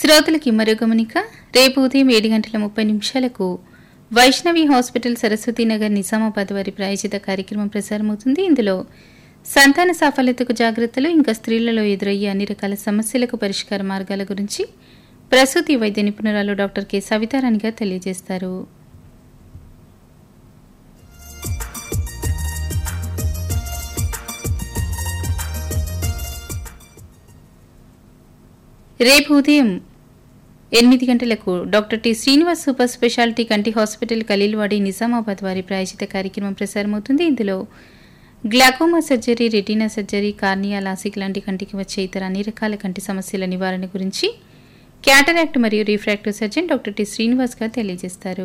శ్రోతలకి మరో గమనిక. రేపు ఉదయం 7:30 వైష్ణవి హాస్పిటల్ సరస్వతీనగర్ నిజామాబాద్ వారి ప్రాయోజిత కార్యక్రమం ప్రసారమవుతుంది. ఇందులో సంతాన సాఫల్యతకు జాగ్రత్తలు, ఇంకా స్త్రీలలో ఎదురయ్యే అన్ని రకాల సమస్యలకు పరిష్కార మార్గాల గురించి ప్రసూతి వైద్య నిపుణురాలు డాక్టర్ కె సవితారాణి గారు తెలియజేస్తారు. రేపు ఉదయం 8 గంటలకు doctor T Srinivas super speciality కంటి హాస్పిటల్ ఖలీల్వాడి నిజామాబాద్ వారి ప్రాయోజిత కార్యక్రమం ప్రసారమవుతుంది. ఇందులో glaucoma surgery, retina surgery, cornea, LASIK లాంటి కంటికి వచ్చే ఇతర అన్ని రకాల కంటి సమస్యల నివారణ గురించి క్యాటరాక్ట్ మరియు refractive surgeon doctor T Srinivas గారు తెలియజేస్తారు.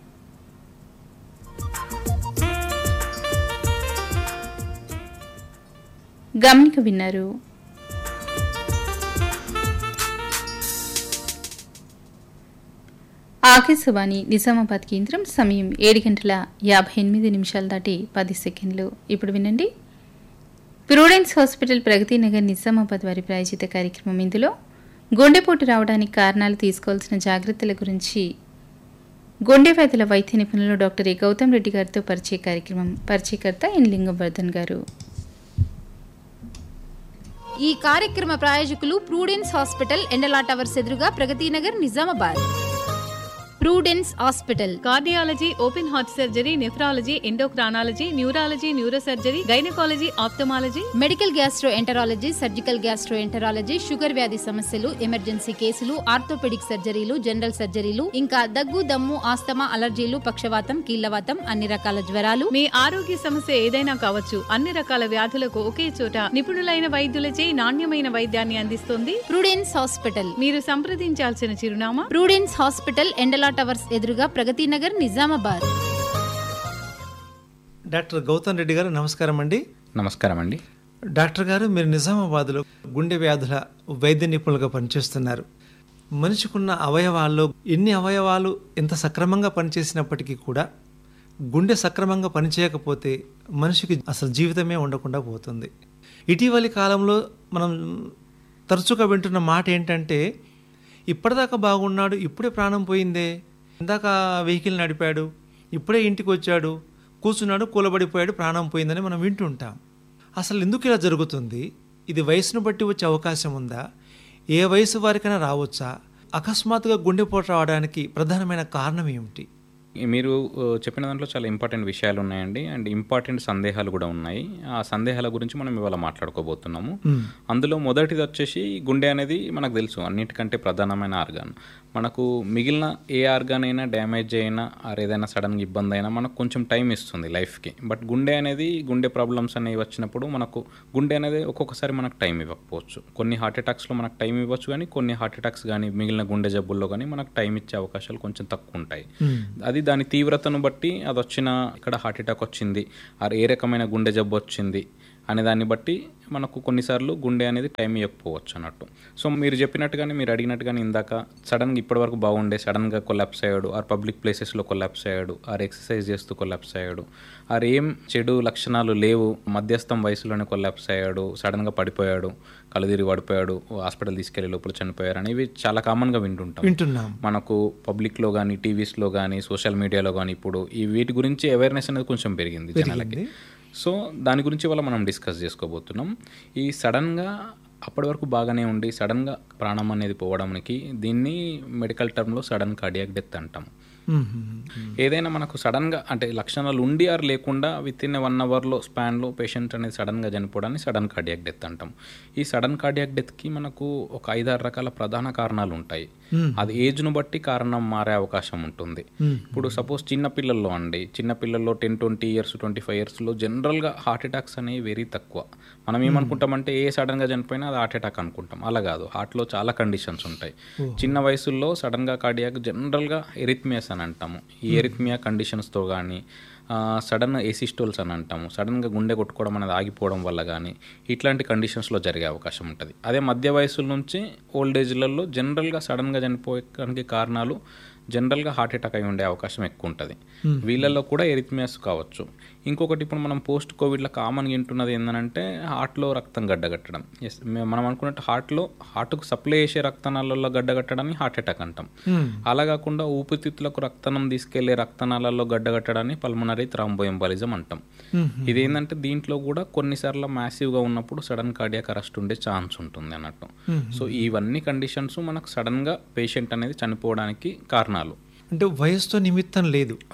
గమనిక విన్నారు. ఆకాశవాణి నిజామాబాద్ కేంద్రం. సమయం 7:58 దాటి 10 సెకండ్లు. ఇప్పుడు వినండి, ప్రూడెన్స్ హాస్పిటల్ ప్రగతి నగర్ నిజామాబాద్ వారి ప్రాయోజిత కార్యక్రమం. ఇందులో గుండెపోటు రావడానికి కారణాలు, తీసుకోవాల్సిన జాగ్రత్తల గురించి గుండె వ్యాధుల వైద్య నిపుణులు డాక్టర్ ఏ గౌతమ్ రెడ్డి గారితో పరిచయ కార్యక్రమం. పరిచయకర్త ఎన్ లింగవర్ధన్ గారు. ఈ కార్యక్రమ ప్రాయోజకులు ప్రూడెన్స్ హాస్పిటల్, ఎండలా టవర్స్ ఎదురుగా, Pragathi Nagar, Nizamabad. Prudence hospital cardiology, open heart surgery, nephrology, endocrinology, neurology, neurosurgery, gynaecology, ophthalmology, medical gastro enterology, surgical gastro enterology, sugar వ్యాధి సమస్యలు, ఎమర్జెన్సీ కేసులు, ఆర్థోపెడిక్ సర్జరీలు, జనరల్ సర్జరీలు, ఇంకా దగ్గు, దమ్ము, ఆస్తమా, అలర్జీలు, పక్షవాతం, కీళ్లవాతం, అన్ని రకాల జ్వరాలు, మీ ఆరోగ్య సమస్య ఏదైనా కావచ్చు. అన్ని రకాల వ్యాధులకు ఒకే చోట నిపుణులైన వైద్యులచే నాణ్యమైన వైద్యాన్ని అందిస్తుంది ప్రూడెన్స్ హాస్పిటల్. మీరు సంప్రదించాల్సిన చిరునామా ప్రూడెన్స్ హాస్పిటల్, ఎండలా టవర్స్ ఎదురుగా, ప్రగతి నగర్, నిజామాబాద్. డాక్టర్ గౌతమ్ రెడ్డి గారు నమస్కారం అండి. నమస్కారం అండి. డాక్టర్ గారు, మీరు నిజామాబాద్లో గుండె వ్యాధుల వైద్య నిపుణులుగా పనిచేస్తున్నారు. మనిషికున్న అవయవాల్లో ఎన్ని అవయవాలు ఎంత సక్రమంగా పనిచేసినప్పటికీ కూడా గుండె సక్రమంగా పనిచేయకపోతే మనిషికి అసలు జీవితమే ఉండకుండా పోతుంది. ఇటీవలి కాలంలో మనం తరచుగా వింటున్న మాట ఏంటంటే, ఇప్పటిదాకా బాగున్నాడు, ఇప్పుడే ప్రాణం పోయిందే, ఇందాక వెహికల్ నడిపాడు, ఇప్పుడే ఇంటికి వచ్చాడు, కూర్చున్నాడు, కూలబడిపోయాడు, ప్రాణం పోయిందని మనం వింటుంటాం. అసలు ఎందుకు ఇలా జరుగుతుంది? ఇది వయసును బట్టి వచ్చే అవకాశం ఉందా? ఏ వయసు వారికైనా రావచ్చా? అకస్మాత్తుగా గుండెపోటు రావడానికి ప్రధానమైన కారణం ఏమిటి? మీరు చెప్పిన దాంట్లో చాలా ఇంపార్టెంట్ విషయాలు ఉన్నాయండి, అండ్ ఇంపార్టెంట్ సందేహాలు కూడా ఉన్నాయి. ఆ సందేహాల గురించి మనం ఇవాళ మాట్లాడుకోబోతున్నాము. అందులో మొదటిది వచ్చేసి, గుండె అనేది మనకు తెలుసు అన్నిటికంటే ప్రధానమైన ఆర్గాన్. మనకు మిగిలిన ఏ ఆర్గాన్ అయినా డ్యామేజ్ అయినా, ఏదైనా సడన్గా ఇబ్బంది అయినా మనకు కొంచెం టైం ఇస్తుంది లైఫ్కి. బట్ గుండె అనేది, గుండె ప్రాబ్లమ్స్ అనేవి వచ్చినప్పుడు మనకు గుండె అనేది ఒక్కొక్కసారి మనకు టైం ఇవ్వకపోవచ్చు. కొన్ని హార్ట్ అటాక్స్లో మనకు టైం ఇవ్వచ్చు, కానీ కొన్ని హార్ట్ అటాక్స్ కానీ మిగిలిన గుండె జబ్బుల్లో కానీ మనకు టైం ఇచ్చే అవకాశాలు కొంచెం తక్కువ ఉంటాయి. అది దాని తీవ్రతను బట్టి, అది వచ్చిన ఇక్కడ హార్ట్ అటాక్ వచ్చింది, ఏ రకమైన గుండె జబ్బు వచ్చింది అనే దాన్ని బట్టి మనకు కొన్నిసార్లు గుండె అనేది టైం ఇవ్వకపోవచ్చు అన్నట్టు. సో మీరు చెప్పినట్టుగానే, మీరు అడిగినట్టుగానే ఇందాక, సడన్గా ఇప్పటివరకు బాగుండే సడన్గా కొలాప్స్ అయ్యాడు, పబ్లిక్ ప్లేసెస్లో కొలాప్స్ అయ్యాడు, ఎక్సర్సైజ్ చేస్తూ కొలాప్స్ అయ్యాడు, ఏం చెడు లక్షణాలు లేవు, మధ్యస్థం వయసులోనే కొలాప్స్ అయ్యాడు, సడన్గా పడిపోయాడు, కళ్ళు తిరిగి పడిపోయాడు, హాస్పిటల్ తీసుకెళ్లే లోపల చనిపోయారు అనేవి చాలా కామన్గా వింటున్నాం. మనకు పబ్లిక్లో కానీ, టీవీస్లో కానీ, సోషల్ మీడియాలో కానీ ఇప్పుడు వీటి గురించి అవేర్నెస్ అనేది కొంచెం పెరిగింది జనాలకి. సో దాని గురించి వల్ల మనం డిస్కస్ చేసుకోబోతున్నాం. ఈ సడన్గా అప్పటి వరకు బాగానే ఉండి సడన్గా ప్రాణం అనేది పోవడానికి దీన్ని మెడికల్ టర్మ్లో సడన్ కార్డియాక్ డెత్ అంటాం. ఏదైనా మనకు సడన్గా అంటే లక్షణాలు ఉండి లేకుండా విత్ ఇన్ 1 అవర్లో స్పాన్లో పేషెంట్ అనేది సడన్గా చనిపోవడాన్ని సడన్ కార్డియాక్ డెత్ అంటాం. ఈ సడన్ కార్డియాక్ డెత్కి మనకు ఒక 5-6 రకాల ప్రధాన కారణాలు ఉంటాయి. అది ఏజ్ను బట్టి కారణం మారే అవకాశం ఉంటుంది. ఇప్పుడు సపోజ్ చిన్నపిల్లల్లో 10-20 ఇయర్స్ 25 ఇయర్స్లో జనరల్గా హార్ట్ అటాక్స్ అనేవి వెరీ తక్కువ. మనం ఏమనుకుంటామంటే ఏ సడన్గా చనిపోయినా అది హార్ట్ అటాక్ అనుకుంటాం. అలా కాదు, హార్ట్లో చాలా కండిషన్స్ ఉంటాయి. చిన్న వయసుల్లో సడన్గా కార్డియాక్ జనరల్గా ఎరిథ్మియాస్ అని అంటాము. ఈ ఎరిథ్మియా కండిషన్స్తో కానీ, సడన్ ఏసిస్టోల్స్ అని అంటాము, సడన్గా గుండె కొట్టుకోవడం అనేది ఆగిపోవడం వల్ల కానీ ఇట్లాంటి కండిషన్స్లో జరిగే అవకాశం ఉంటుంది. అదే మధ్య వయసుల నుంచి ఓల్డ్ ఏజ్లలో జనరల్గా సడన్గా చనిపోయడానికి కారణాలు జనరల్గా హార్ట్ అటాక్ అయి ఉండే అవకాశం ఎక్కువ ఉంటుంది. వీళ్ళల్లో కూడా ఎరిథ్మియాస్ కావచ్చు. ఇంకొకటి ఇప్పుడు మనం పోస్ట్ కోవిడ్లో కామన్గా వింటున్నది ఏంటంటే హార్ట్లో రక్తం గడ్డగట్టడం. ఎస్, మనం అనుకున్నట్టు హార్ట్కు సప్లై చేసే రక్తనాళాల్లో గడ్డగట్టడాన్ని హార్ట్ అటాక్ అంటాం. అలా కాకుండా ఊపిరితిత్తులకు రక్తం తీసుకెళ్లే రక్తనాళాల్లో గడ్డగట్టడాన్ని పల్మనరీ థ్రాంబోఎంబాలిజం అంటాం. ఇదేంటంటే దీంట్లో కూడా కొన్నిసార్లు మ్యాసివ్గా ఉన్నప్పుడు సడన్ కార్డియాక్ అరెస్ట్ ఉండే ఛాన్స్ ఉంటుంది అన్నట్టు. సో ఇవన్నీ కండిషన్స్ మనకు సడన్గా పేషెంట్ అనేది చనిపోవడానికి కారణాలు. అంటే వయసుతో నిమిత్తం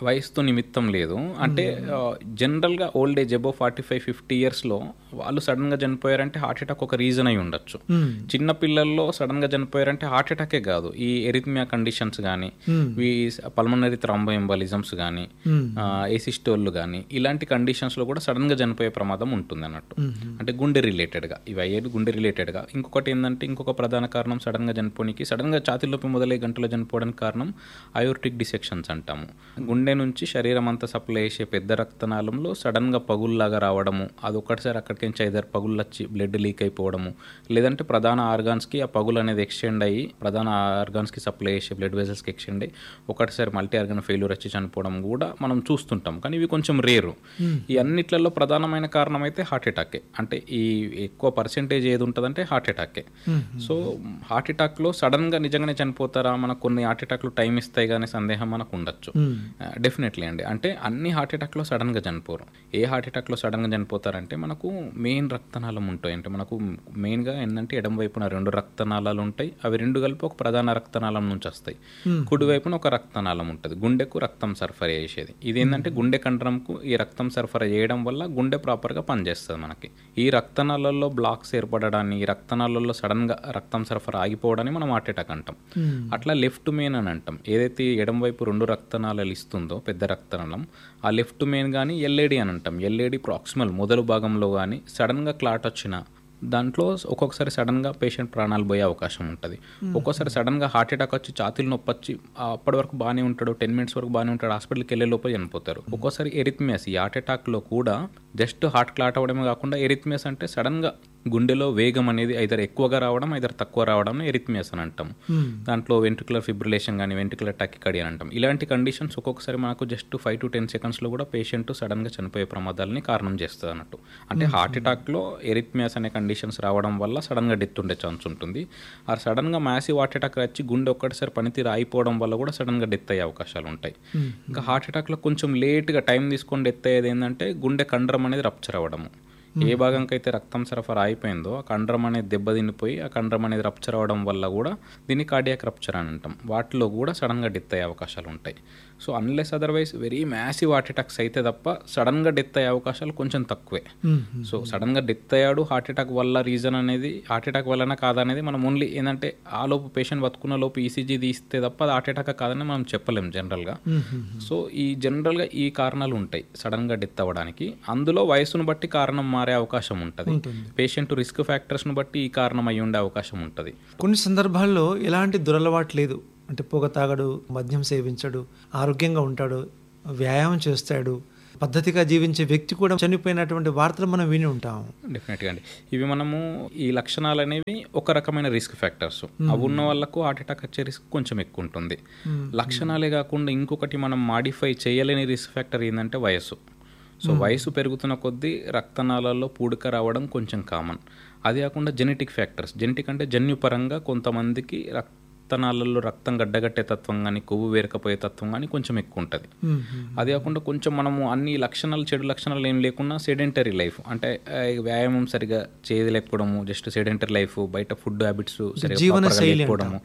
లేదు. అంటే జనరల్గా ఓల్డ్ ఏజ్ అబౌవ్ 45-50 ఇయర్స్లో వాళ్ళు సడన్గా చనిపోయారంటే హార్ట్ అటాక్ ఒక రీజన్ అయి ఉండొచ్చు. చిన్న పిల్లల్లో సడన్గా చనిపోయారంటే హార్ట్ అటాకే కాదు, ఈ ఎరిథ్మియా కండిషన్స్ కానీ, ఈ పల్మనరీ థ్రాంబోఎంబాలిజమ్స్ కానీ, ఏసిస్టోళ్ళు కానీ, ఇలాంటి కండిషన్స్లో కూడా సడన్గా చనిపోయే ప్రమాదం ఉంటుంది అన్నట్టు. అంటే గుండె రిలేటెడ్గా, ఇవి అయ్యేది గుండె రిలేటెడ్గా. ఇంకొకటి ఏంటంటే ఇంకొక ప్రధాన కారణం సడన్గా చనిపోనికి, సడన్గా ఛాతీలోపి మొదలై గంటలో చనిపోవడానికి కారణం అయోర్టిక్ డిసెక్షన్స్ అంటాము. గుండె నుంచి శరీరం అంతా సప్లై చేసే పెద్ద రక్తనాళంలో సడన్గా పగుల్లాగా రావడము, అది ఒకటిసారి అక్కడికి ఐదారు పగుళ్ళు వచ్చి బ్లడ్ లీక్ అయిపోవడము, లేదంటే ప్రధాన ఆర్గాన్స్కి ఆ పగులు అనేది ఎక్స్టెండ్ అయ్యి ప్రధాన ఆర్గాన్స్కి సప్లై చేసే బ్లడ్ వెజల్స్కి ఎక్స్టెండ్ అయ్యి ఒకటిసారి మల్టీ ఆర్గాన్ ఫెయిల్యూర్ వచ్చి చనిపోవడం కూడా మనం చూస్తుంటాం. కానీ ఇవి కొంచెం రేరు. ఈ అన్నిట్లలో ప్రధానమైన కారణం అయితే హార్ట్ అటాకే. అంటే ఈ ఎక్కువ పర్సెంటేజ్ ఏది ఉంటుందంటే హార్ట్ అటాకే. సో హార్ట్ అటాక్లో సడన్గా నిజంగానే చనిపోతారా? మనకు కొన్ని హార్ట్ అటాక్లు టైం ఇస్తాయి కానీ సందేహం మనకు ఉండొచ్చు. డెఫినెట్లీ అండి. అంటే అన్ని హార్ట్ అటాక్లో సడన్గా చనిపోరు. ఏ హార్ట్ అటాక్లో సడన్గా చనిపోతారంటే మనకు మెయిన్ రక్తనాళం ఉంటాయి. అంటే మనకు మెయిన్గా ఏంటంటే ఎడమ వైపున 2 రక్తనాళాలు ఉంటాయి. అవి 2 కలిపి ఒక ప్రధాన రక్తనాళం నుంచి వస్తాయి. కుడి వైపున ఒక రక్తనాళం ఉంటుంది, గుండెకు రక్తం సరఫరా చేసేది. ఇదేంటంటే గుండె కండరంకు ఈ రక్తం సరఫరా చేయడం వల్ల గుండె ప్రాపర్గా పనిచేస్తుంది మనకి. ఈ రక్తనాళాల్లో బ్లాక్స్ ఏర్పడడాన్ని, ఈ రక్తనాళాల్లో సడన్గా రక్తం సరఫరా ఆగిపోవడాన్ని మనం హార్ట్ అటాక్ అంటాం. అట్లా లెఫ్ట్ మెయిన్ అని అంటాం. ఏదైతే ఎడమ వైపు 2 రక్తనాళాలు ఇస్తుందో పెద్ద రక్తనాళం, ఆ లెఫ్ట్ మెయిన్ కానీ ఎల్ఏడి అని అంటాం. ఎల్ఏడి ప్రాక్సిమల్ మొదలు భాగంలో కానీ సడన్గా క్లాట్ వచ్చిన దాంట్లో ఒక్కొక్కసారి సడన్గా పేషెంట్ ప్రాణాలు పోయే అవకాశం ఉంటుంది. ఒక్కోసారి సడన్గా హార్ట్ అటాక్ వచ్చి ఛాతీలు నొప్పి వచ్చి అప్పటి వరకు బాగానే ఉంటాడు, 10 minutes వరకు బాగానే ఉంటాడు, హాస్పిటల్కి వెళ్ళే లోపల చనిపోతారు. ఒక్కోసారి ఎరిథ్మియాస్, ఈ హార్ట్ అటాక్లో కూడా జస్ట్ హార్ట్ క్లాట్ అవ్వడమే కాకుండా ఎరిథ్మియాస్ అంటే సడన్గా గుండెలో వేగం అనేది ఐదర్ ఎక్కువగా రావడం ఐదర్ తక్కువ రావడం ఎరిథ్మియాస్ అని అంటాం. దాంట్లో వెంట్రుకులర్ ఫిబ్రిలేషన్ కానీ వెంట్రుకులర్ టాకికార్డియా అని అంటాం. ఇలాంటి కండిషన్స్ ఒక్కొక్కసారి మనకు జస్ట్ 5 to 10 secondsలో కూడా పేషెంట్ సడన్గా చనిపోయే ప్రమాదాలని కారణం చేస్తుంది అన్నట్టు. అంటే హార్ట్ అటాక్లో ఎరిథ్మియాస్ అనే కండిషన్స్ రావడం వల్ల సడన్గా డెత్ ఉండే ఛాన్స్ ఉంటుంది. ఆ సడన్గా మ్యాసివ్ హార్ట్ అటాక్ వచ్చి గుండె ఒక్కటిసారి పనితీరు అయిపోవడం వల్ల కూడా సడన్గా డెత్ అయ్యే అవకాశాలు ఉంటాయి. ఇంకా హార్ట్ అటాక్లో కొంచెం లేట్గా టైం తీసుకొని డెత్ అయ్యేది ఏంటంటే గుండె కండరం అనేది రప్చర్ అవ్వడము. ఏ భాగంకి అయితే రక్తం సరఫరా అయిపోయిందో ఆ కండరం అనేది దెబ్బతినిపోయి ఆ కండరం అనేది రప్చర్ అవ్వడం వల్ల కూడా దీన్ని కార్డియాక్ రప్చర్ అని అంటాం. వాటిలో కూడా సడన్గా డెత్ అయ్యే అవకాశాలు ఉంటాయి. So unless otherwise very massive heart attacks అయితే తప్ప సడన్గా డెత్ అయ్యే అవకాశాలు కొంచెం తక్కువే. సో సడన్గా డెత్ అయ్యాడు హార్ట్ అటాక్ వల్ల రీజన్ అనేది హార్ట్ అటాక్ వల్లనా కాదనేది మనం ఓన్లీ ఏంటంటే ఆ లోపు పేషెంట్ బతుకున్న లోపు ఈసీజీ తీస్తే తప్ప అది హార్ట్ అటాక్ కాదని మనం చెప్పలేం జనరల్గా. సో ఈ జనరల్గా ఈ కారణాలు ఉంటాయి సడన్గా డెత్ అవ్వడానికి. అందులో వయసును బట్టి కారణం మారే అవకాశం ఉంటుంది. పేషెంట్ రిస్క్ ఫ్యాక్టర్స్ను బట్టి ఈ కారణం అయి ఉండే అవకాశం ఉంటుంది. కొన్ని సందర్భాల్లో ఎలాంటి దురలవాటు లేదు, అంటే పొగ తాగడు, మద్యం సేవించడు, ఆరోగ్యంగా ఉంటాడు, వ్యాయామం చేస్తాడు, పద్ధతిగా జీవించే వ్యక్తి కూడా చనిపోయినటువంటి వార్తలు మనం విని ఉంటాం. డెఫినెట్గా అండి. ఇవి మనము ఈ లక్షణాలు అనేవి ఒక రకమైన రిస్క్ ఫ్యాక్టర్స్. అవి ఉన్న వాళ్ళకు హార్ట్ అటాక్ వచ్చే రిస్క్ కొంచెం ఎక్కువ ఉంటుంది. లక్షణాలే కాకుండా ఇంకొకటి మనం మాడిఫై చేయలేని రిస్క్ ఫ్యాక్టర్ ఏంటంటే వయసు. సో వయసు పెరుగుతున్న కొద్దీ రక్తనాళాల్లో పూడిక రావడం కొంచెం కామన్. అది కాకుండా జెనెటిక్ ఫ్యాక్టర్స్, జెనెటిక్ అంటే జన్యుపరంగా కొంతమందికి రక్తనాళాల్లో రక్తం గడ్డగట్టే తత్వం కానీ కొవ్వు వేరకపోయే తత్వం కానీ కొంచెం ఎక్కువ ఉంటుంది. అది కాకుండా కొంచెం మనము అన్ని లక్షణాలు చెడు లక్షణాలు ఏం లేకుండా సెడెంటరీ లైఫ్ అంటే వ్యాయామం సరిగా చేయలేకపోవడము, జస్ట్ సెడెంటరీ లైఫ్, బయట ఫుడ్ హ్యాబిట్స్ సరిగా లేకపోవడము,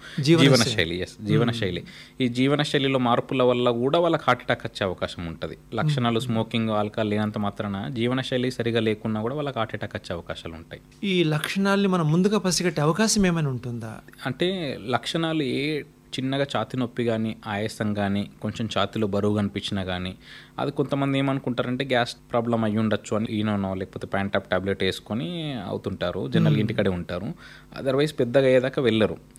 జీవనశైలి. ఈ జీవనశైలిలో మార్పుల వల్ల కూడా వాళ్ళకి హార్ట్ అటాక్ వచ్చే అవకాశం ఉంటుంది. లక్షణాలు స్మోకింగ్, ఆల్కహాల్ లేనంత మాత్రాన జీవనశైలి సరిగా లేకున్నా కూడా వాళ్ళకి హార్ట్ అటాక్ వచ్చే అవకాశాలు ఉంటాయి. ఈ లక్షణాలని మనం ముందుగా పసిగట్టే అవకాశం ఏమైనా ఉంటుందా? అంటే లక్షణాలు ఏ చిన్నగా ఛాతీ నొప్పి కానీ ఆయాసం కానీ కొంచెం ఛాతీలో బరువు కనిపించినా కానీ అది కొంతమంది ఏమనుకుంటారంటే గ్యాస్ ప్రాబ్లం అయ్యి ఉండొచ్చు అని ఈనోనో లేకపోతే ప్యాంటాప్ టాబ్లెట్ వేసుకొని అవుతుంటారు, జనరల్గా ఇంటికడే ఉంటారు. అదర్వైజ్ పెద్దగా అయ్యేదాకా వెళ్ళరు.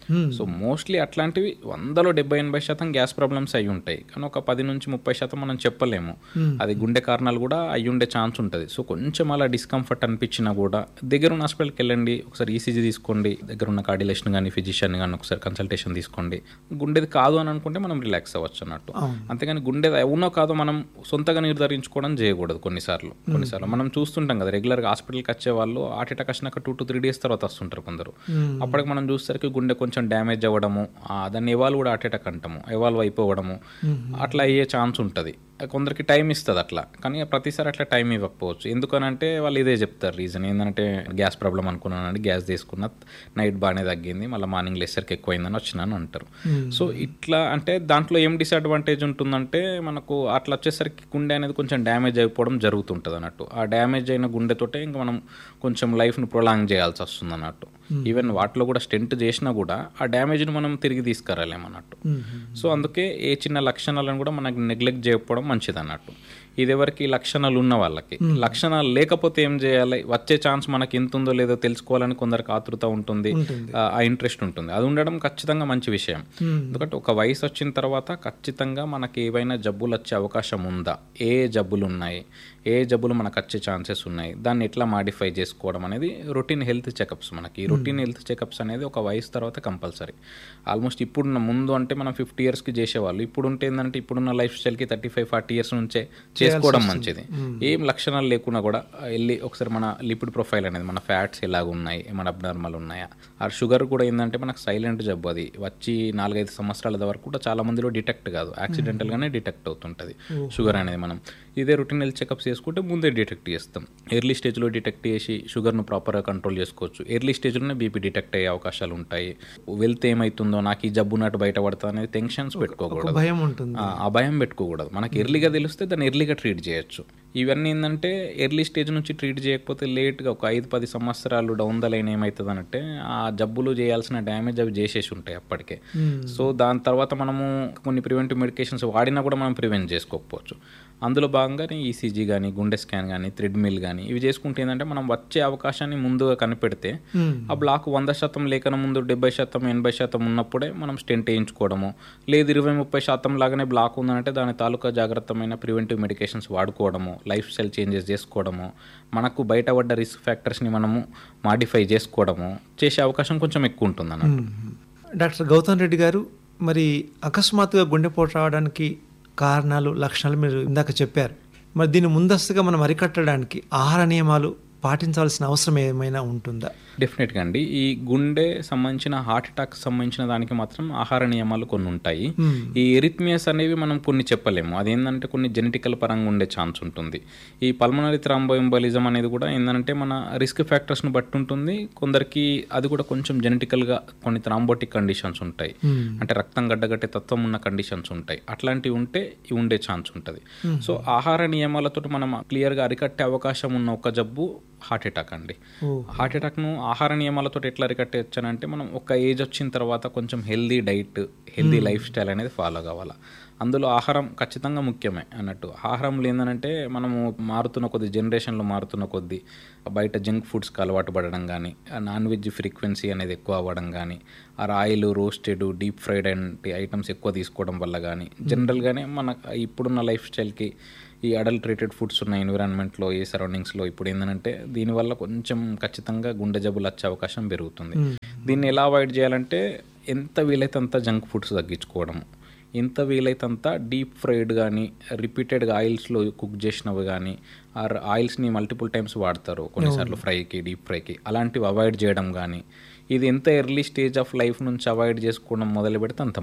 సో మోస్ట్లీ అట్లాంటివి 100లో 70-80% గ్యాస్ ప్రాబ్లమ్స్ అయి ఉంటాయి, కానీ ఒక 10-30% మనం చెప్పలేము. అది గుండె కారణాలు కూడా అయి ఉండే ఛాన్స్ ఉంటుంది. సో కొంచెం అలా డిస్కంఫర్ట్ అనిపించినా కూడా దగ్గరున్న హాస్పిటల్కి వెళ్ళండి, ఒకసారి ఈసీజీ తీసుకోండి, దగ్గరున్న కార్డియాలజిస్ట్ కానీ ఫిజిషియన్ కానీ ఒకసారి కన్సల్టేషన్ తీసుకోండి. గుండెది కాదు అని అనుకుంటే మనం రిలాక్స్ అవ్వచ్చు అన్నట్టు. అంతేగాని గుండెది అవునో కాదో మనం సొంతగా నిర్ధారించుకోవడం చేయకూడదు. కొన్నిసార్లు మనం చూస్తుంటాం కదా, రెగ్యులర్గా హాస్పిటల్కి వచ్చే వాళ్ళు హార్ట్ అటాక్ వచ్చినాక 2 to 3 days తర్వాత వస్తుంటారు కొందరు. అప్పటికి మనం చూసేసరికి గుండె కొంచెం డ్యామేజ్ అవ్వడము, దాన్ని ఎవాల్వ్ కూడా హార్ట్ అటాక్ అంటాము, ఎవాల్వ్ అయిపోవడము అట్లా అయ్యే ఛాన్స్ ఉంటుంది. కొందరికి టైం ఇస్తుంది అట్లా, కానీ ప్రతిసారి అట్లా టైం ఇవ్వకపోవచ్చు. ఎందుకనంటే వాళ్ళు ఇదే చెప్తారు రీజన్ ఏంటంటే గ్యాస్ ప్రాబ్లం అనుకున్నానండి, గ్యాస్ తీసుకున్న నైట్ బాగానే తగ్గింది, మళ్ళీ మార్నింగ్ లేసరికి ఎక్కువైందని వచ్చినాను అంటారు. సో ఇట్లా అంటే దాంట్లో ఏం డిసడ్వాంటేజ్ ఉంటుందంటే మనకు అట్లా వచ్చేసరికి గుండె అనేది కొంచెం డ్యామేజ్ అయిపోవడం జరుగుతుంటుంది అన్నట్టు. ఆ డ్యామేజ్ అయిన గుండెతోటే ఇంకా మనం కొంచెం లైఫ్ను ప్రొలాంగ్ చేయాల్సి వస్తుంది అన్నట్టు. ఈవెన్ వాటిలో కూడా స్టెంట్ చేసినా కూడా ఆ డ్యామేజ్ని మనం తిరిగి తీసుకురాలేమన్నట్టు. సో అందుకే ఏ చిన్న లక్షణాలను కూడా మనకు నెగ్లెక్ట్ చేయకపోవడం మంచిది అన్నట్టు. ఇది ఎవరికి లక్షణాలు ఉన్న వాళ్ళకి. లక్షణాలు లేకపోతే ఏం చేయాలి, వచ్చే ఛాన్స్ మనకి ఎంత ఉందో లేదో తెలుసుకోవాలని కొందరికి ఆతృత ఉంటుంది, ఆ ఇంట్రెస్ట్ ఉంటుంది. అది ఉండడం ఖచ్చితంగా మంచి విషయం. ఎందుకంటే ఒక వయసు వచ్చిన తర్వాత ఖచ్చితంగా మనకి ఏవైనా జబ్బులు వచ్చే అవకాశం ఉందా, ఏ జబ్బులు ఉన్నాయి, ఏ జబ్బులు మనకు వచ్చే ఛాన్సెస్ ఉన్నాయి, దాన్ని ఎట్లా మాడిఫై చేసుకోవడం అనేది రొటీన్ హెల్త్ చెకప్స్. మనకి ఈ రొటీన్ హెల్త్ చెకప్స్ అనేది ఒక వయసు తర్వాత కంపల్సరీ. ఆల్మోస్ట్ ఇప్పుడున్న ముందు అంటే మనం 50 yearsకి చేసేవాళ్ళు, ఇప్పుడు ఉంటే ఏంటంటే ఇప్పుడున్న లైఫ్ స్టైల్కి 35-40 years నుంచే చేసుకోవడం మంచిది. ఏం లక్షణాలు లేకున్నా కూడా వెళ్ళి ఒకసారి మన లిపిడ్ ప్రొఫైల్ అనేది, మన ఫ్యాట్స్ ఎలాగ ఉన్నాయి, మన అబ్నార్మల్ ఉన్నాయా, ఆ షుగర్ కూడా ఏంటంటే మనకు సైలెంట్ జబ్బు, అది వచ్చి 4-5 సంవత్సరాల వరకు కూడా చాలా మందిలో డిటెక్ట్ కాదు, యాక్సిడెంటల్గానే డిటెక్ట్ అవుతుంటుంది షుగర్ అనేది. మనం ఇదే రొటీన్ హెల్త్ చెకప్స్ చేసుకుంటే ముందే డిటెక్ట్ చేస్తాం. ఎర్లీ స్టేజ్లో డిటెక్ట్ చేసి షుగర్ను ప్రాపర్గా కంట్రోల్ చేసుకోవచ్చు. ఎర్లీ స్టేజ్లోనే బీపీ డిటెక్ట్ అయ్యే అవకాశాలు ఉంటాయి. వెల్త్ ఏమవుతుందో, నాకు ఈ జబ్బు నాటు బయటపడతా అనేది టెన్షన్స్ పెట్టుకోకూడదు, భయం ఉంటుంది. ఆ భయం పెట్టుకోకూడదు. మనకి ఎర్లీగా తెలిస్తే దాన్ని ఎర్లీగా ట్రీట్ చేయొచ్చు. ఇవన్నీ ఏంటంటే ఎర్లీ స్టేజ్ నుంచి ట్రీట్ చేయకపోతే లేట్గా ఒక 5-10 సంవత్సరాలు డౌన్ ద లైన్ ఏమవుతుంది అంటే ఆ జబ్బులు చేయాల్సిన డ్యామేజ్ అవి చేసేసి ఉంటాయి అప్పటికే. సో దాని తర్వాత మనము కొన్ని ప్రివెంటివ్ మెడికేషన్స్ వాడినా కూడా మనం ప్రివెంట్ చేసుకోకపోవచ్చు. అందులో భాగంగానే ఈసీజీ కానీ, గుండె స్కాన్ కానీ, థ్రెడ్మిల్ కానీ ఇవి చేసుకుంటే ఏంటంటే మనం వచ్చే అవకాశాన్ని ముందుగా కనిపెడితే ఆ బ్లాక్ 100% లేకన ముందు 70%, 80% ఉన్నప్పుడే మనం స్టెంట్ వేయించుకోవడము, లేదు 20-30% లాగానే బ్లాక్ ఉందంటే దాని తాలూకా జాగ్రత్తమైన preventive medications వాడుకోవడము, life style changes చేసుకోవడము, మనకు బయటపడ్డ రిస్క్ ఫ్యాక్టర్స్ని మనము మాడిఫై చేసుకోవడము చేసే అవకాశం కొంచెం ఎక్కువ ఉంటుంది అన్నట్టు. డాక్టర్ గౌతమ్ రెడ్డి గారు, మరి అకస్మాత్తుగా గుండెపోటు రావడానికి కారణాలు, లక్షణాలు మీరు ఇందాక చెప్పారు. మరి దీన్ని ముందస్తుగా మనం అరికట్టడానికి ఆహార నియమాలు పాటించాల్సిన అవసరం ఏమైనా ఉంటుందా? డెఫినెట్గా అండి. ఈ గుండె సంబంధించిన హార్ట్ అటాక్ సంబంధించిన దానికి మాత్రం ఆహార నియమాలు కొన్ని ఉంటాయి. ఈ ఎరిథ్మియాస్ అనేవి మనం కొన్ని చెప్పలేము, అదేంటంటే కొన్ని జెనెటికల్ పరంగా ఉండే ఛాన్స్ ఉంటుంది. ఈ పల్మనరీ థ్రాంబోఎంబోలిజం అనేది కూడా ఏంటంటే మన రిస్క్ ఫ్యాక్టర్స్ని బట్టి ఉంటుంది. కొందరికి అది కూడా కొంచెం జెనెటికల్గా కొన్ని థ్రాంబోటిక్ కండిషన్స్ ఉంటాయి, అంటే రక్తం గడ్డగట్టే తత్వం ఉన్న కండిషన్స్ ఉంటాయి. అట్లాంటివి ఉంటే ఉండే ఛాన్స్ ఉంటుంది. సో ఆహార నియమాలతో మనం క్లియర్గా అరికట్టే అవకాశం ఉన్న ఒక జబ్బు హార్ట్ అటాక్ అండి. హార్ట్ అటాక్ను ఆహార నియమాలతో ఎట్లా అరికట్టేయచ్చనంటే మనం ఒక ఏజ్ వచ్చిన తర్వాత కొంచెం healthy diet, healthy life style అనేది ఫాలో కావాలి. అందులో ఆహారం ఖచ్చితంగా ముఖ్యమే అన్నట్టు. ఆహారంలో ఏంటంటే మనము మారుతున్న కొద్ది, జనరేషన్లో మారుతున్న కొద్దీ బయట జంక్ ఫుడ్స్కి అలవాటు పడడం కానీ, నాన్ వెజ్ ఫ్రీక్వెన్సీ అనేది ఎక్కువ అవ్వడం కానీ, oil, roasted, deep fried and items ఎక్కువ తీసుకోవడం వల్ల కానీ, జనరల్గానే మన ఇప్పుడున్న లైఫ్ స్టైల్కి ఈ అడల్టరేటెడ్ ఫుడ్స్ ఉన్న ఎన్విరాన్మెంట్లో, ఈ సరౌండింగ్స్లో ఇప్పుడు ఏంటంటే దీనివల్ల కొంచెం ఖచ్చితంగా గుండె జబ్బులు వచ్చే అవకాశం పెరుగుతుంది. దీన్ని ఎలా అవాయిడ్ చేయాలంటే ఎంత వీలైతే అంత జంక్ ఫుడ్స్ తగ్గించుకోవడం, ఎంత వీలైతే అంత డీప్ ఫ్రైడ్ కానీ, రిపీటెడ్గా ఆయిల్స్లో కుక్ చేసినవి కానీ, ఆర్ ఆయిల్స్ని మల్టిపుల్ టైమ్స్ వాడతారు కొన్నిసార్లు ఫ్రైకి, డీప్ ఫ్రైకి, అలాంటివి అవాయిడ్ చేయడం కానీ, ఇది ఎంత ఎర్లీ స్టేజ్ ఆఫ్ లైఫ్ నుంచి అవాయిడ్ చేసుకోవడం మొదలు పెడితే అంత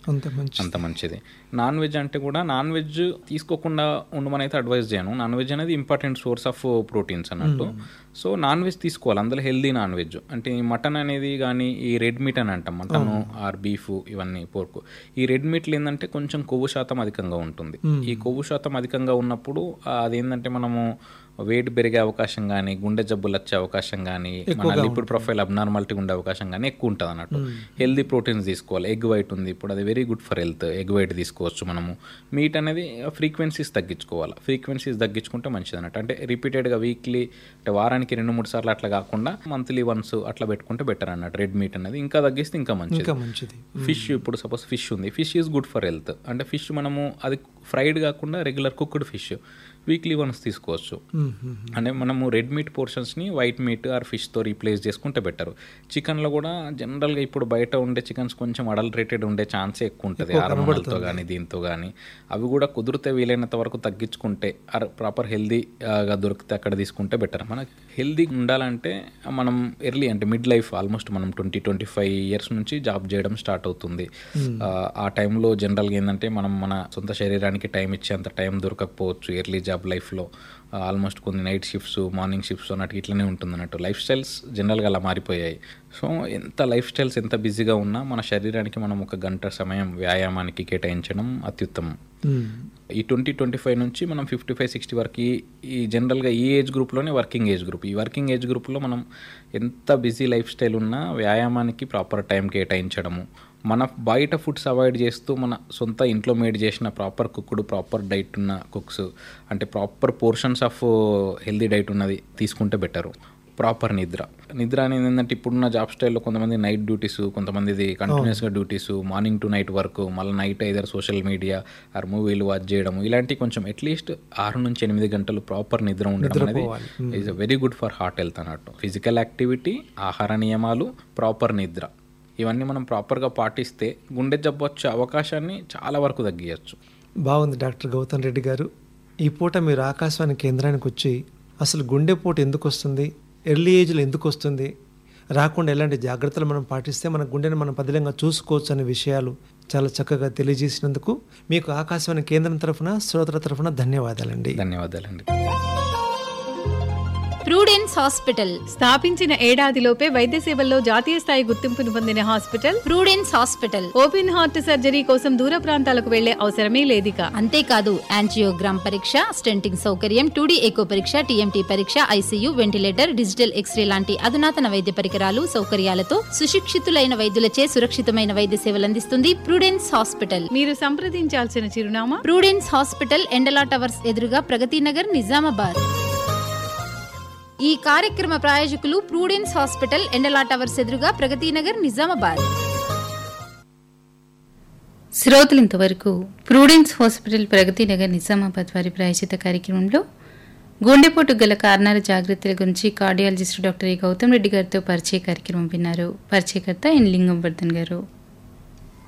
మంచిది. నాన్ వెజ్ అంటే కూడా నాన్ వెజ్ తీసుకోకుండా ఉండమని అయితే అడ్వైజ్ చేయను. నాన్ వెజ్ అనేది ఇంపార్టెంట్ సోర్స్ ఆఫ్ ప్రోటీన్స్ అన్నట్టు. సో నాన్ వెజ్ తీసుకోవాలి, అందులో హెల్దీ నాన్ వెజ్. అంటే ఈ మటన్ అనేది కానీ, ఈ రెడ్ మీట్ అని అంటాం, మటన్ ఆర్ బీఫ్, ఇవన్నీ పోర్క్, ఈ రెడ్ మీట్లు ఏంటంటే కొంచెం కొవ్వు శాతం అధికంగా ఉంటుంది. ఈ కొవ్వు శాతం అధికంగా ఉన్నప్పుడు అదేంటంటే మనము వెయిట్ పెరిగే అవకాశం కానీ, గుండె జబ్బులు వచ్చే అవకాశం కానీ, మన లిపిడ్ ప్రొఫైల్ అబ్నార్మాలిటీ ఉండే అవకాశం కానీ ఎక్కువ ఉంటుంది అన్నట్టు. హెల్దీ ప్రోటీన్స్ తీసుకోవాలి. ఎగ్ వైట్ ఉంది ఇప్పుడు, అది very good for health. Egg white తీసుకోవచ్చు మనము. మీట్ అనేది ఫ్రీక్వెన్సీస్ తగ్గించుకోవాలి. ఫ్రీక్వెన్సీస్ తగ్గించుకుంటే మంచిది అన్నట్టు. అంటే రిపీటెడ్గా వీక్లీ అంటే వారానికి 2-3 సార్లు అట్లా కాకుండా మంత్లీ వన్స్ అట్లా పెట్టుకుంటే బెటర్ అన్నట్టు. రెడ్ మీట్ అనేది ఇంకా తగ్గిస్తే ఇంకా మంచిది. ఫిష్ ఇప్పుడు సపోజ్ ఫిష్ ఉంది, fish is good for health. అంటే ఫిష్ మనము అది ఫ్రైడ్ కాకుండా regular cooked fish weekly once తీసుకోవచ్చు. అంటే మనము red meat పోర్షన్స్ని white meet are ఫిష్తో replace చేసుకుంటే బెటర్. చికెన్లో కూడా జనరల్గా ఇప్పుడు బయట ఉండే చికెన్స్ కొంచెం అడల్టరేటెడ్ ఉండే ఛాన్సే ఎక్కువ ఉంటుంది, హార్మోన్లతో కానీ దీంతో కానీ. అవి కూడా కుదిరితే వీలైనంత వరకు తగ్గించుకుంటే ప్రాపర్ హెల్దీగా దొరికితే అక్కడ తీసుకుంటే బెటర్. మనకి హెల్దీ ఉండాలంటే మనం ఎర్లీ అంటే మిడ్ లైఫ్ ఆల్మోస్ట్ మనం 20-25 ఇయర్స్ నుంచి జాబ్ చేయడం స్టార్ట్ అవుతుంది. ఆ టైంలో జనరల్గా ఏంటంటే మనం మన సొంత శరీరానికి టైం ఇచ్చేంత టైం దొరకకపోవచ్చు ఎర్లీ జాబ్ లైఫ్లో. ఆల్మోస్ట్ కొన్ని నైట్ షిఫ్ట్స్, మార్నింగ్ షిఫ్ట్స్ అన్నట్టు ఇట్లనే ఉంటుంది అన్నట్టు. లైఫ్ స్టైల్స్ జనరల్గా అలా మారిపోయాయి. సో ఎంత లైఫ్ స్టైల్స్ ఎంత బిజీగా ఉన్నా మన శరీరానికి మనం 1 గంట సమయం వ్యాయామానికి కేటాయించడం అత్యుత్తమం. ఈ 20-25 నుంచి మనం 55-60 వరకు ఈ జనరల్గా ఈ ఏజ్ గ్రూప్లోనే వర్కింగ్ ఏజ్ గ్రూప్. ఈ వర్కింగ్ ఏజ్ గ్రూప్లో మనం ఎంత బిజీ లైఫ్ స్టైల్ ఉన్నా వ్యాయామానికి ప్రాపర్ టైం కేటాయించడము, మన బయట ఫుడ్స్ అవాయిడ్ చేస్తూ మన సొంత ఇంట్లో మేడ్ చేసిన ప్రాపర్ కుక్డ్ ప్రాపర్ డైట్ ఉన్న కుక్స్ అంటే proper portions of healthy diet ఉన్నది తీసుకుంటే బెటరు. ప్రాపర్ నిద్ర అనేది ఏంటంటే ఇప్పుడున్న జాబ్ స్టైల్లో కొంతమంది నైట్ డ్యూటీస్, కొంతమందిది కంటిన్యూస్గా duties, morning to night work, మళ్ళీ night either social media are మూవీలు వాచ్ చేయడం, ఇలాంటి కొంచెం అట్లీస్ట్ 6-8 గంటలు ప్రాపర్ నిద్ర ఉండడం అనేది is very good for heart health అన్నట్టు. ఫిజికల్ యాక్టివిటీ, ఆహార నియమాలు, ప్రాపర్ నిద్ర, ఇవన్నీ మనం ప్రాపర్గా పాటిస్తే గుండె జబ్బు వచ్చే అవకాశాన్ని చాలా వరకు తగ్గించవచ్చు. బాగుంది డాక్టర్ గౌతమ్ రెడ్డి గారు. ఈ పూట మీరు ఆకాశవాణి కేంద్రానికి వచ్చి అసలు గుండెపోటు ఎందుకు వస్తుంది, ఎర్లీ ఏజ్లో ఎందుకు వస్తుంది, రాకుండా ఎలాంటి జాగ్రత్తలు మనం పాటిస్తే మన గుండెని మనం పదిలంగా చూసుకోవచ్చు అనే విషయాలు చాలా చక్కగా తెలియజేసినందుకు మీకు ఆకాశవాణి కేంద్రం తరఫున, శ్రోతల తరఫున ధన్యవాదాలండి. ధన్యవాదాలండి. ప్రూడెన్స్ హాస్పిటల్ స్థాపించిన ఏడాదిలోపే వైద్య సేవల్లో జాతీయ స్థాయి గుర్తింపును పొందిన hospital Prudence hospital. Open heart surgery కోసం దూర ప్రాంతాలకు వెళ్లే అవసరమే లేదిక. అంతేకాదు యాంజియోగ్రామ్ పరీక్ష, స్టెంటింగ్ సౌకర్యం, 2D ఎకో పరీక్ష, TMT పరీక్ష, ICU, వెంటిలేటర్, డిజిటల్ ఎక్స్రే లాంటి అధునాతన వైద్య పరికరాలు, సౌకర్యాలతో సుశిక్షితులైన వైద్యులచే సురక్షితమైన వైద్య సేవలు అందిస్తుంది ప్రూడెన్స్ హాస్పిటల్. మీరు సంప్రదించాల్సిన చిరునామా ప్రూడెన్స్ హాస్పిటల్, ఎండలా టవర్స్ ఎదురుగా, ప్రగతి నగర్, నిజామాబాద్. ఈ కార్యక్రమ ప్రాయోజకులు ప్రూడెన్స్ హాస్పిటల్, ఎండలా టవర్స్ ఎదురుగా, ప్రగతి నగర్, నిజామాబాద్. శ్రోతలు ఇంతవరకు ప్రూడెన్స్ హాస్పిటల్, ప్రగతి నగర్, నిజామాబాద్ వారి ప్రాయోజిత కార్యక్రమంలో గుండెపోటు గల కారణాల జాగ్రత్తల గురించి కార్డియాలజిస్ట్ డాక్టర్ గౌతమ్ రెడ్డి గారితో పరిచయ కార్యక్రమం విన్నారు. పరిచయకర్త ఎన్ లింగంవర్ధన్ గారు.